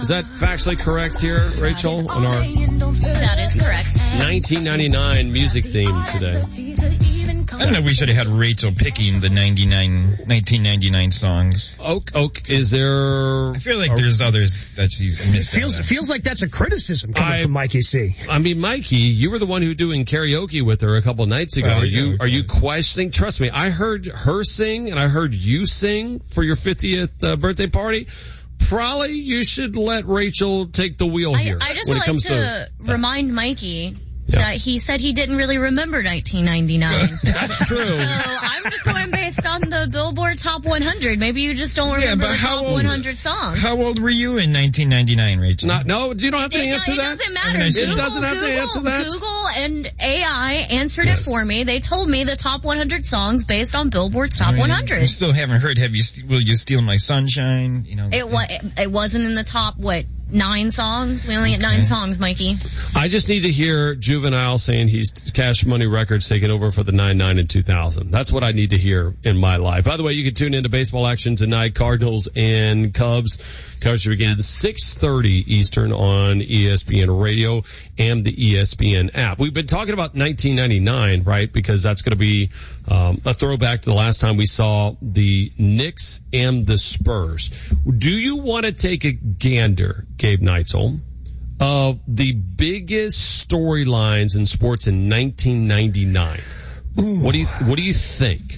Is that factually correct here, Rachel? On our That is correct. 1999 music theme today. I don't know if we should have had Rachel picking the 1999 songs. Oak, is there... I feel like there's others that she's missed. Feels like that's a criticism coming from Mikey C. I mean, Mikey, you were the one who doing karaoke with her a couple nights ago. Are you questioning? Trust me, I heard her sing and I heard you sing for your 50th birthday party. Probably you should let Rachel take the wheel here. I just would like to remind Mikey that he said he didn't really remember 1999. That's true. So I'm just going based on the Billboard Top 100. Maybe you just don't remember the top 100 songs. How old were you in 1999, Rachel? No, you don't have to answer that. It doesn't matter. It doesn't have to answer that. Google and AI answered it for me. They told me the top 100 songs based on Billboard's Top 100. I still haven't heard. Will you steal my sunshine? It wasn't in the top 9 songs. We only had 9 songs, Mikey. I just need to hear Juvenile saying he's Cash Money Records taking over for the 99 and 2000. That's what I need to hear in my life. By the way, you can tune into baseball action tonight. Cardinals and Cubs. Coverage begins at 6:30 Eastern on ESPN Radio and the ESPN app. We've been talking about 1999, right? Because that's going to be a throwback to the last time we saw the Knicks and the Spurs. Do you want to take a gander, Gabe Neitzel, of the biggest storylines in sports in 1999? What do you think?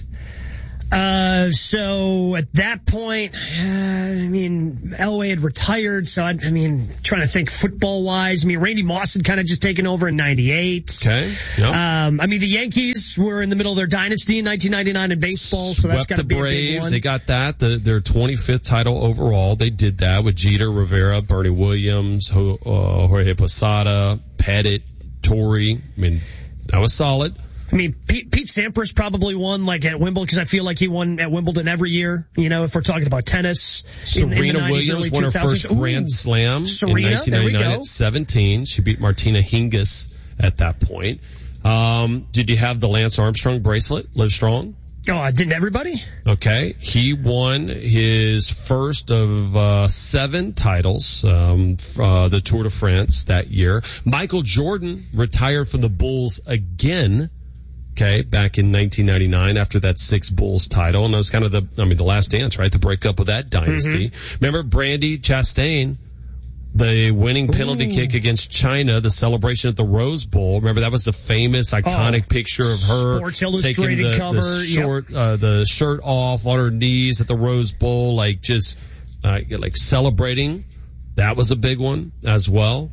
So at that point, Elway had retired, so trying to think football-wise. Randy Moss had kind of just taken over in 98. Okay. Yep. The Yankees were in the middle of their dynasty in 1999 in baseball, so that's got to be a big one. They got that, their 25th title overall. They did that with Jeter, Rivera, Bernie Williams, Jorge Posada, Pettit, Torrey. That was solid. Pete Sampras probably won at Wimbledon, because I feel like he won at Wimbledon every year, if we're talking about tennis. Serena Williams won her first Grand Slam in 1999 at 17. She beat Martina Hingis at that point. Did you have the Lance Armstrong bracelet, Live Strong? Oh, didn't everybody? Okay. He won his first of 7 titles, the Tour de France that year. Michael Jordan retired from the Bulls again. Okay, back in 1999 after that 6 Bulls title. And that was kind of the last dance, right? The breakup of that dynasty. Mm-hmm. Remember Brandy Chastain, the winning penalty kick against China, the celebration at the Rose Bowl. Remember that was the famous, iconic picture of her taking the shirt off on her knees at the Rose Bowl, celebrating. That was a big one as well.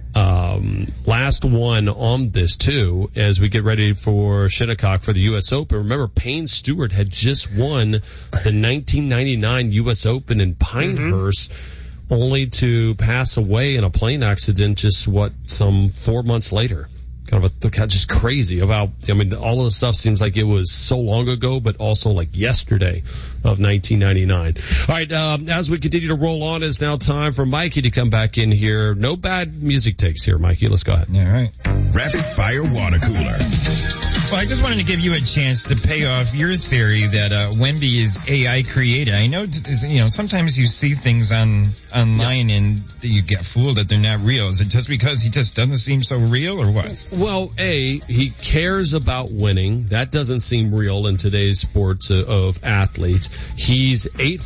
Last one on this too, as we get ready for Shinnecock for the U.S. Open. Remember, Payne Stewart had just won the 1999 U.S. Open in Pinehurst, only to pass away in a plane accident some 4 months later. Kind of just crazy about, all of the stuff seems like it was so long ago, but also like yesterday of 1999. All right, as we continue to roll on, it's now time for Mikey to come back in here. No bad music takes here, Mikey. Let's go ahead. All right. Rapid Fire Water Cooler. Well, I just wanted to give you a chance to pay off your theory that Wemby is AI created. I know, sometimes you see things online and you get fooled that they're not real. Is it just because he just doesn't seem so real, or what? Well, he cares about winning. That doesn't seem real in today's sports of athletes. He's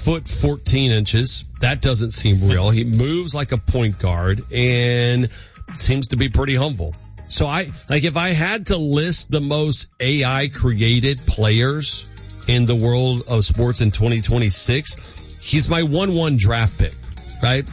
8'14". That doesn't seem real. He moves like a point guard and seems to be pretty humble. So if I had to list the most AI created players in the world of sports in 2026, he's my 1-1 draft pick, right?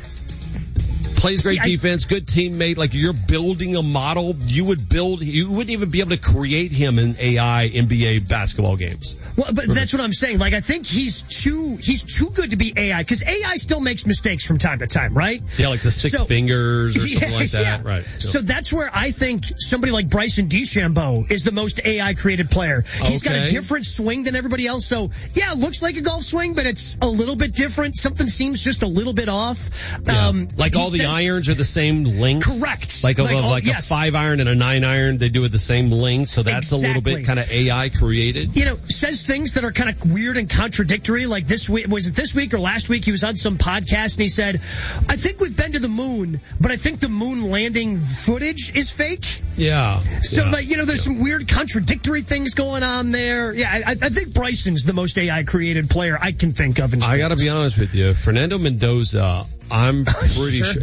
Plays great defense, good teammate. You're building a model. You wouldn't even be able to create him in AI NBA basketball games. Well, but that's what I'm saying. I think he's too good to be AI, because AI still makes mistakes from time to time, right? Yeah, like the six fingers or something like that. Yeah. Right. So that's where I think somebody like Bryson DeChambeau is the most AI created player. He's got a different swing than everybody else. So yeah, it looks like a golf swing, but it's a little bit different. Something seems just a little bit off. Like all the irons are the same length. Correct. Like a 5-iron and a 9-iron, they do it the same length. So that's a little bit kind of AI created. Says things that are kind of weird and contradictory. Like this week, was it this week or last week? He was on some podcast and he said, I think we've been to the moon, but I think the moon landing footage is fake. Yeah. So there's some weird contradictory things going on there. Yeah, I think Bryson's the most AI created player I can think of. I got to be honest with you. Fernando Mendoza, I'm pretty sure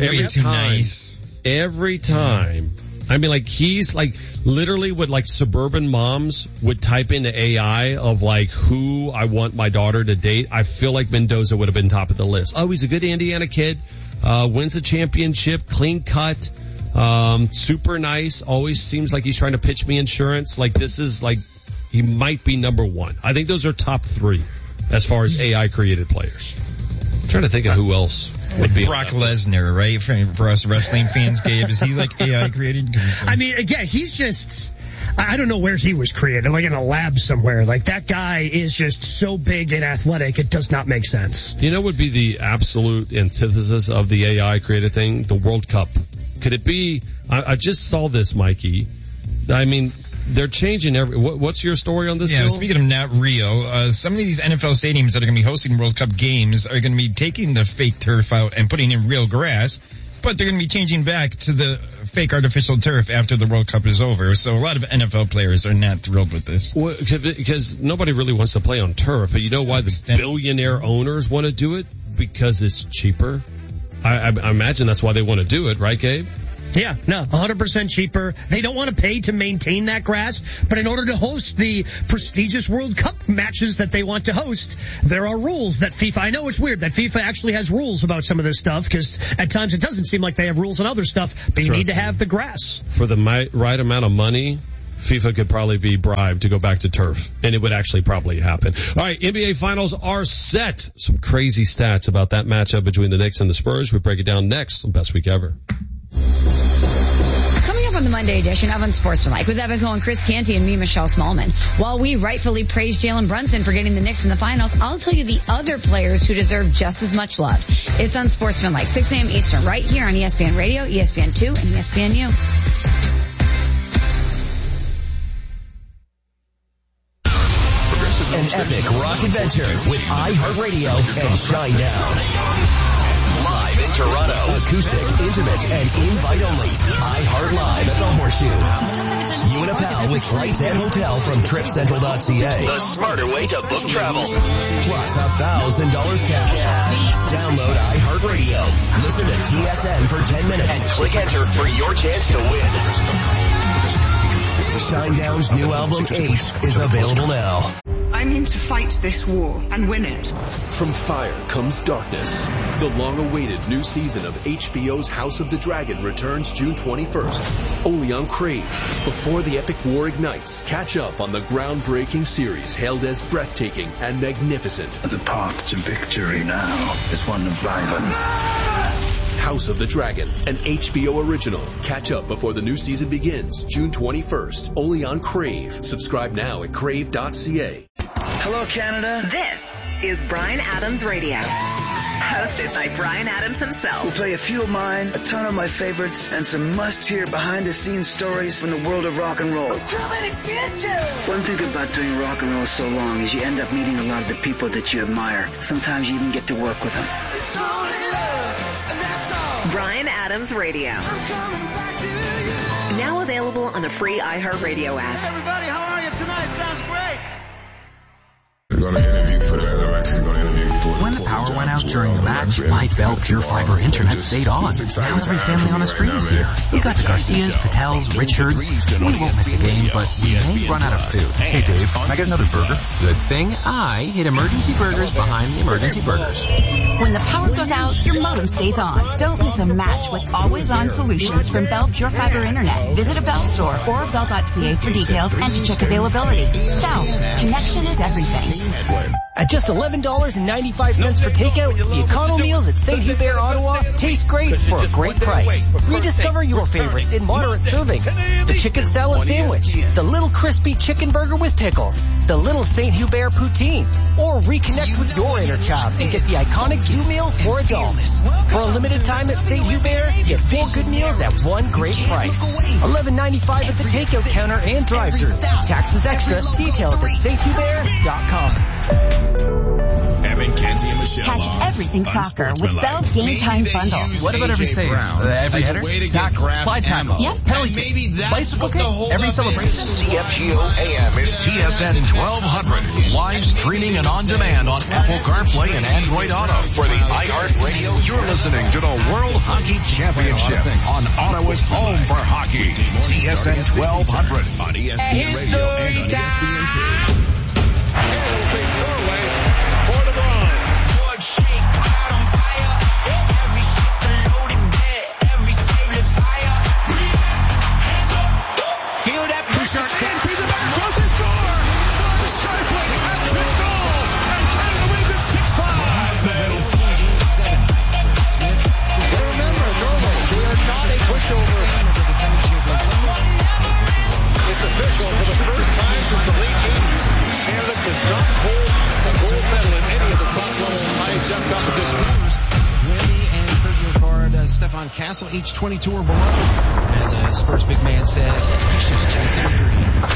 every time, I mean, he's literally what suburban moms would type into AI of who I want my daughter to date. I feel like Mendoza would have been top of the list. Oh, he's a good Indiana kid, wins a championship, clean cut, super nice, always seems like he's trying to pitch me insurance. This is he might be number one. I think those are top 3 as far as AI created players. I'm trying to think of who else would be. Brock Lesnar, right? For us wrestling fans, Gabe, is he AI created? I mean, again, he's just, I don't know where he was created, in a lab somewhere. That guy is just so big and athletic, it does not make sense. Would be the absolute antithesis of the AI created thing? The World Cup. Could it be, I just saw this, Mikey. I mean, they're changing what's your story on this? Yeah, speaking of not Rio, some of these NFL stadiums that are going to be hosting World Cup games are going to be taking the fake turf out and putting in real grass, but they're going to be changing back to the fake artificial turf after the World Cup is over. So a lot of NFL players are not thrilled with this. Well, because nobody really wants to play on turf, but you know why the billionaire owners want to do it? Because it's cheaper. I imagine that's why they want to do it, right, Gabe? Yeah, no, 100% cheaper. They don't want to pay to maintain that grass, but in order to host the prestigious World Cup matches that they want to host, there are rules that FIFA, I know it's weird that FIFA actually has rules about some of this stuff, because at times it doesn't seem like they have rules on other stuff, but you need to have the grass. For the right amount of money, FIFA could probably be bribed to go back to turf, and it would actually probably happen. All right, NBA Finals are set. Some crazy stats about that matchup between the Knicks and the Spurs. We break it down next on Best Week Ever. Coming up on the Monday edition of Unsportsmanlike with Evan Cole and Chris Canty and me, Michelle Smallman. While we rightfully praise Jalen Brunson for getting the Knicks in the finals, I'll tell you the other players who deserve just as much love. It's Unsportsmanlike, 6 a.m. Eastern, right here on ESPN Radio, ESPN2, and ESPNU. An epic rock adventure with iHeartRadio and Shinedown. Live in Toronto. Acoustic, intimate, and invite-only. iHeart Live at the Horseshoe. You and a pal with flights and hotel from TripCentral.ca. The smarter way to book travel. Plus $1,000 cash. Download iHeartRadio. Listen to TSN for 10 minutes. And click enter for your chance to win. Shinedown's new album, 8, is available now. I'm in to fight this war and win it. From fire comes darkness. The long-awaited new season of HBO's House of the Dragon returns June 21st, only on Crave. Before the epic war ignites, catch up on the groundbreaking series hailed as breathtaking and magnificent. The path to victory now is one of violence. House of the Dragon, an HBO original. Catch up before the new season begins, June 21st, only on Crave. Subscribe now at crave.ca. Hello, Canada. This is Bryan Adams Radio, hosted by Bryan Adams himself. We'll play a few of mine, a ton of my favorites, and some must-hear behind-the-scenes stories from the world of rock and roll. One thing about doing rock and roll so long is you end up meeting a lot of the people that you admire. Sometimes you even get to work with them. Bryan Adams Radio. Now available on the free iHeartRadio app. Everybody, how are you tonight? Sounds great. We're going to interview for the LMX. We're going to interview for when the power went out during the match, my Bell Pure Fiber Internet stayed on. Now every family on the street is here. You got the Garcias, Patels, Richards. We won't miss the game, but we may run out of food. Hey Dave, can I get another burger? Good thing I hit Emergency Burgers behind the Emergency Burgers. When the power goes out, your modem stays on. Don't miss a match with always-on solutions from Bell Pure Fiber Internet. Visit a Bell store or Bell.ca for details and to check availability. Bell, connection is everything. Edwin. At just $11.95 for takeout, the Econo Meals at St. Hubert, Ottawa taste great for a great price. Rediscover your favorites in moderate servings. The chicken salad sandwich, the little crispy chicken burger with pickles, the little St. Hubert poutine, or reconnect with your inner child and get the iconic Zoo Meal for adults. For a limited time at St. Hubert, get 4 good meals at one great price. $11.95 at the takeout counter and drive-thru. Taxes extra. Details at sthubert.com. Evan, Kenzie, and Michelle. Catch everything soccer with Bell's Game Time Bundle. What about every save? Every header? Tackle, slide tackle, yep. penalty kick, bicycle kick, every celebration. CFGO AM is TSN 1200. Live streaming and on demand on Apple CarPlay and Android Auto. For the iHeartRadio, you're listening to the World Hockey Championship on Ottawa's home for hockey. TSN 1200 on ESPN Radio and on ESPN2. Face Norway for the bronze. Blood shake, crowd on fire. Every ship loaded dead, every save lit fire. Hands up, feel that Bouchard and through the back, goes to score. Scores sharply, hat-trick goal, and Canada wins it 6-5. But remember, Norway, they are not a pushover. It's official for the first time since the late 80s. Canada does not hold a gold medal in any of the top-level IHF competitions. Wendy and third year guard Stefan Castle, age 22 or below. And the Spurs big man says, "Vicious chance of a dream."